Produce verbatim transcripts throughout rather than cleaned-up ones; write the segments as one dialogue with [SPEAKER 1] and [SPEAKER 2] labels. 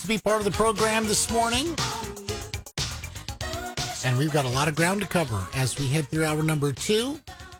[SPEAKER 1] To be part of the program this morning. And we've got a lot of ground to cover as we head through hour number two.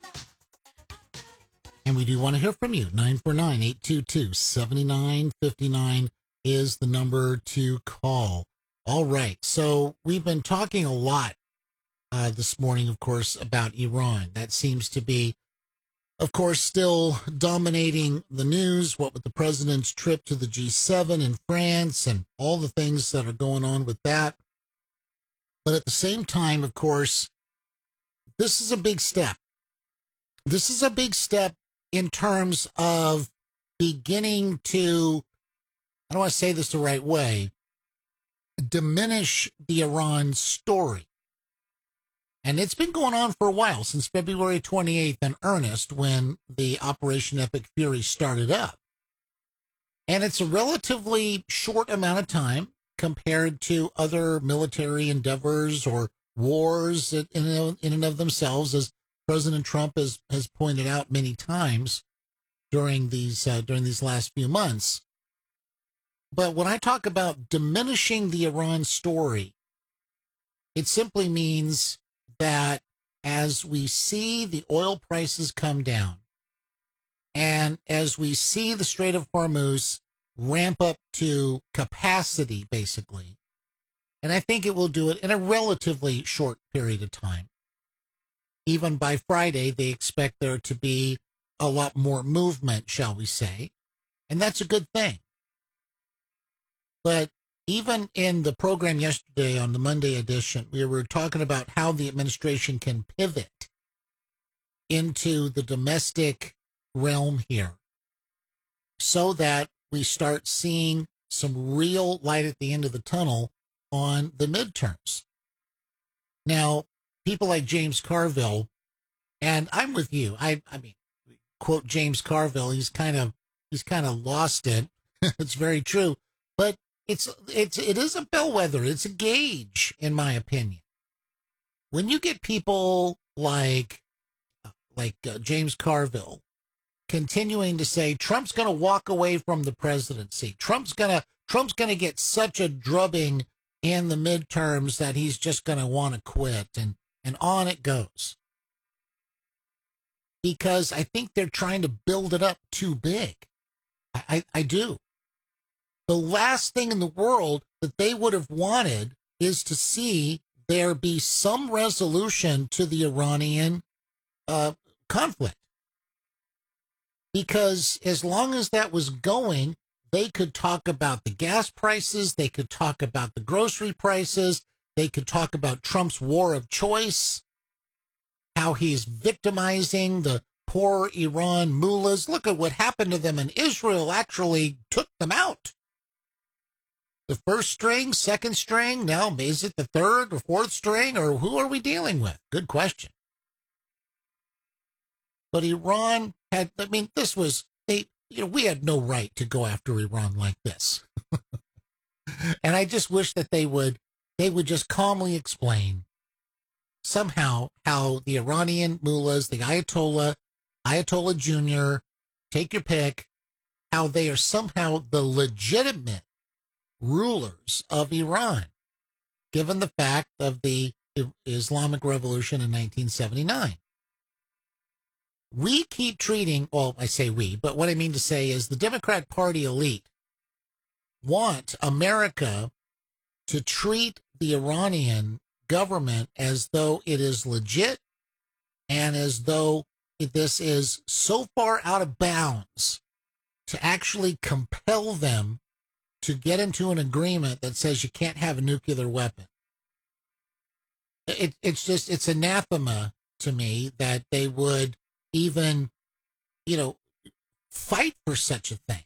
[SPEAKER 1] And we do want to hear from you. nine four nine, eight two two, seven nine five nine is the number to call. All right. So we've been talking a lot uh, this morning, of course, about Iran. That seems to be, of course, still dominating the news, what with the president's trip to the G seven in France and all the things that are going on with that. But at the same time, of course, this is a big step. This is a big step in terms of beginning to, I don't want to say this the right way, diminish the Iran story. And it's been going on for a while, since February twenty-eighth in earnest, when the Operation Epic Fury started up. And it's a relatively short amount of time compared to other military endeavors or wars in, in, in and of themselves, as President Trump has, has pointed out many times during these uh, during these last few months. But when I talk about diminishing the Iran story, it simply means that as we see the oil prices come down, and as we see the Strait of Hormuz ramp up to capacity, basically, and I think it will do it in a relatively short period of time. Even by Friday, they expect there to be a lot more movement, shall we say, and that's a good thing. But even in the program yesterday on the Monday edition, we were talking about how the administration can pivot into the domestic realm here so that we start seeing some real light at the end of the tunnel on the midterms. Now, people like James Carville, and I'm with you. I, I mean, quote James Carville, he's kind of, he's kind of lost it. It's very true. But It's it's it is a bellwether. It's a gauge, in my opinion. When you get people like like uh, James Carville continuing to say Trump's going to walk away from the presidency, Trump's gonna Trump's gonna get such a drubbing in the midterms that he's just going to want to quit, and and on it goes. Because I think they're trying to build it up too big. I I, I do. The last thing in the world that they would have wanted is to see there be some resolution to the Iranian uh, conflict. Because as long as that was going, they could talk about the gas prices, they could talk about the grocery prices, they could talk about Trump's war of choice, how he's victimizing the poor Iran mullahs. Look at what happened to them, and Israel actually took them out. The first string, second string, now is it the third or fourth string, or who are we dealing with? Good question. But Iran had, I mean, this was, they, you know, we had no right to go after Iran like this. And I just wish that they would, they would just calmly explain somehow how the Iranian mullahs, the Ayatollah, Ayatollah Junior, take your pick, how they are somehow the legitimate rulers of Iran, given the fact of the Islamic Revolution in nineteen seventy-nine. We keep treating, well, I say we, but what I mean to say is the Democrat Party elite want America to treat the Iranian government as though it is legit and as though this is so far out of bounds to actually compel them to get into an agreement that says you can't have a nuclear weapon. It, it's just, it's anathema to me that they would even, you know, fight for such a thing.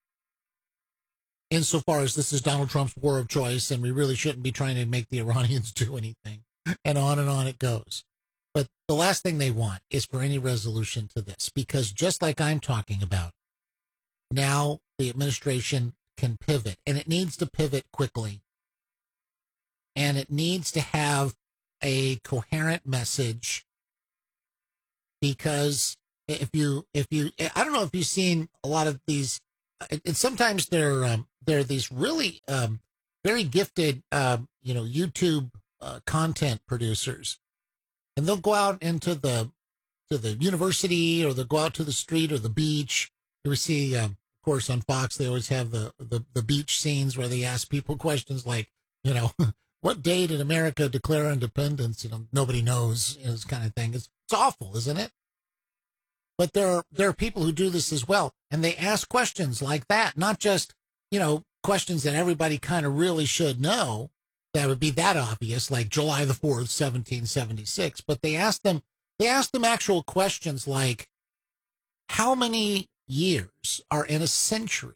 [SPEAKER 1] Insofar as this is Donald Trump's war of choice, and we really shouldn't be trying to make the Iranians do anything, and on and on it goes. But the last thing they want is for any resolution to this, because just like I'm talking about, now the administration can pivot, and it needs to pivot quickly, and it needs to have a coherent message, because if you if you I don't know if you've seen a lot of these and and sometimes they're um, they're these really um, very gifted, um, you know, YouTube uh, content producers, and they'll go out into the to the university, or they'll go out to the street or the beach. We see, um, of course, on Fox, they always have the, the the beach scenes where they ask people questions like, you know, what day did America declare independence? You know, nobody knows, you know, this kind of thing. It's it's awful, isn't it? But there are, there are people who do this as well, and they ask questions like that, not just, you know, questions that everybody kind of really should know, that would be that obvious, like July the fourth, seventeen seventy-six, but they ask them, they ask them actual questions like, how many years are in a century?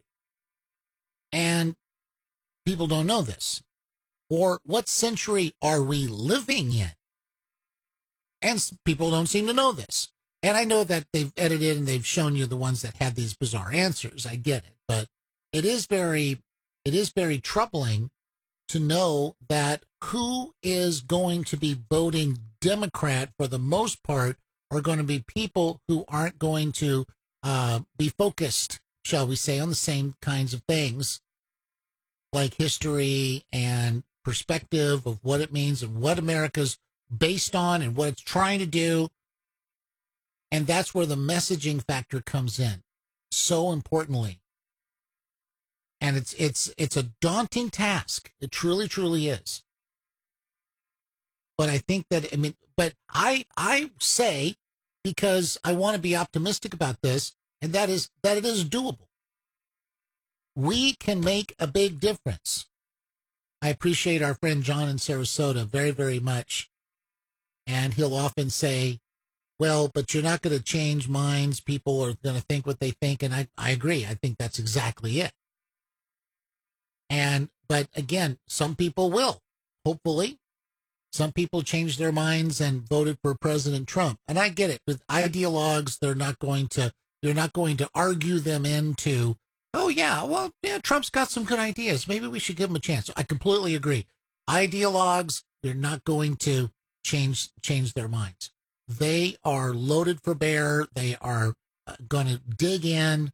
[SPEAKER 1] And people don't know this. Or what century are we living in? And people don't seem to know this. And I know that they've edited and they've shown you the ones that had these bizarre answers. I get it. But it is very, it is very troubling to know that who is going to be voting Democrat for the most part are going to be people who aren't going to uh, be focused, shall we say, on the same kinds of things like history and perspective of what it means and what America's based on and what it's trying to do. And that's where the messaging factor comes in so importantly. And it's it's it's a daunting task. It truly, truly is. But I think that, I mean, but I I say, because I want to be optimistic about this, and that is that it is doable. We can make a big difference. I appreciate our friend John in Sarasota very, very much. And he'll often say, well, but you're not going to change minds. People are going to think what they think. And I, I agree. I think that's exactly it. And, but again, some people will, hopefully. Some people changed their minds and voted for President Trump. And I get it. With ideologues, they're not going to, you're not going to argue them into, oh, yeah, well, yeah, Trump's got some good ideas. Maybe we should give him a chance. I completely agree. Ideologues, they're not going to change change their minds. They are loaded for bear. They are uh, going to dig in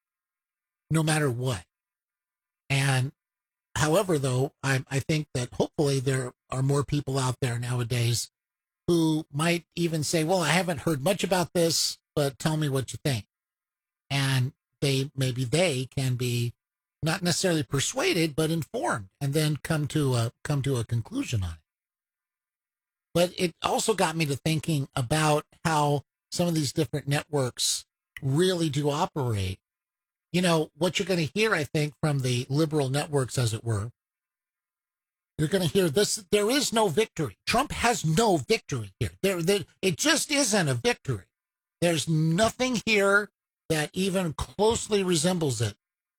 [SPEAKER 1] no matter what. And however, though, I, I think that hopefully there are more people out there nowadays who might even say, well, I haven't heard much about this, but tell me what you think. And they maybe they can be not necessarily persuaded, but informed, and then come to a come to a conclusion on it. But it also got me to thinking about how some of these different networks really do operate. You know, what you're going to hear, I think, from the liberal networks, as it were, you're going to hear this. There is no victory. Trump has no victory here. There, there, it just isn't a victory. There's nothing here that even closely resembles it.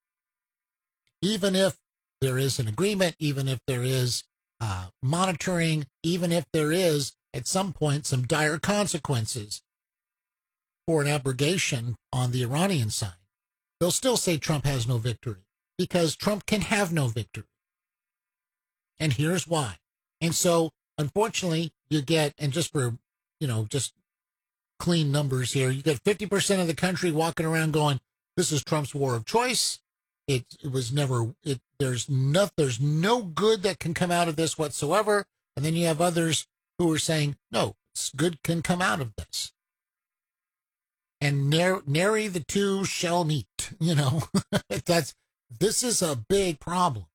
[SPEAKER 1] Even if there is an agreement, even if there is uh, monitoring, even if there is, at some point, some dire consequences for an abrogation on the Iranian side, they'll still say Trump has no victory, because Trump can have no victory. And here's why. And so, unfortunately, you get, and just for, you know, just clean numbers here, you get fifty percent of the country walking around going, this is Trump's war of choice. It, it was never, it, there's no, there's no good that can come out of this whatsoever. And then you have others who are saying, no, good can come out of this. And nary the two shall meet, you know. That's, this is a big problem.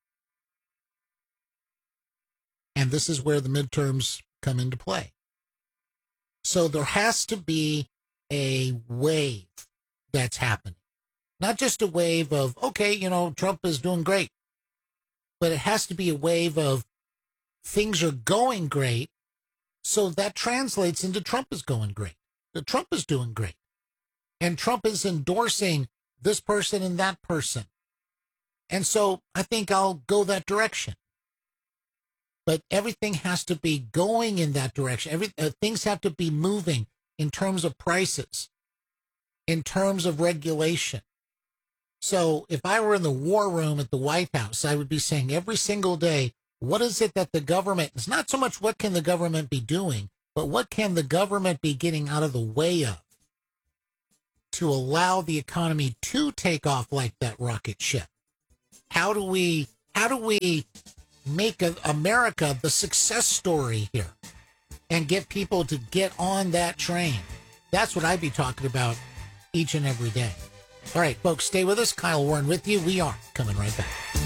[SPEAKER 1] And this is where the midterms come into play. So there has to be a wave that's happening. Not just a wave of, okay, you know, Trump is doing great. But it has to be a wave of things are going great. So that translates into Trump is going great. The Trump is doing great. And Trump is endorsing this person and that person. And so I think I'll go that direction. But everything has to be going in that direction. Every, uh, things have to be moving in terms of prices, in terms of regulation. So if I were in the war room at the White House, I would be saying every single day, what is it that the government, it's not so much what can the government be doing, but what can the government be getting out of the way of to allow the economy to take off like that rocket ship? How do we how do we make a, America the success story here and get people to get on that train? That's what I'd be talking about each and every day. All right, folks, stay with us. Kyle Warren with you. We are coming right back.